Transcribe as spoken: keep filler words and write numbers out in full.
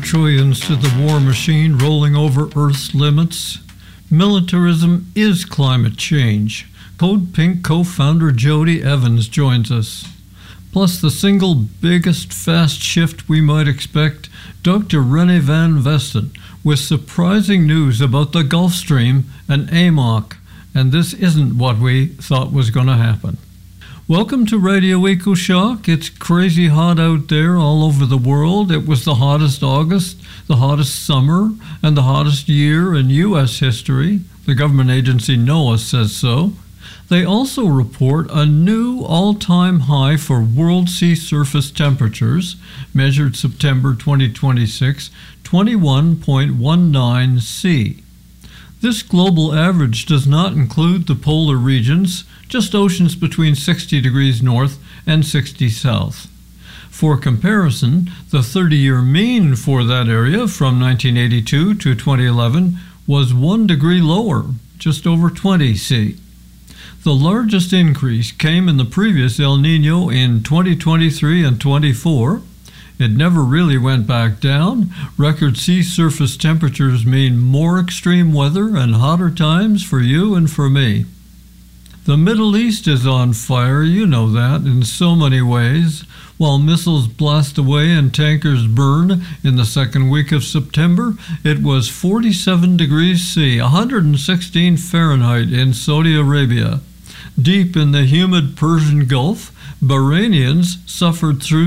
trillions to the war machine rolling over Earth's limits. Militarism is climate change. Code Pink co-founder Jody Evans joins us. Plus the single biggest fast shift we might expect, Doctor Rene Van Vesten, with surprising news about the Gulf Stream and A M O C. And this isn't what we thought was going to happen. Welcome to Radio EcoShock. It's crazy hot out there all over the world. It was the hottest August, the hottest summer, and the hottest year in U S history. The government agency NOAA says so. They also report a new all-time high for world sea surface temperatures, measured September twenty twenty-six, twenty-one point one nine C. This global average does not include the polar regions, just oceans between sixty degrees north and sixty south. For comparison, the thirty-year mean for that area from nineteen eighty-two to twenty eleven was one degree lower, just over twenty C. The largest increase came in the previous El Niño in twenty twenty-three and twenty-four. It never really went back down. Record sea surface temperatures mean more extreme weather and hotter times for you and for me. The Middle East is on fire, you know that, in so many ways. While missiles blast away and tankers burn in the second week of September, it was forty-seven degrees C, one hundred sixteen Fahrenheit in Saudi Arabia. Deep in the humid Persian Gulf, Bahrainians suffered through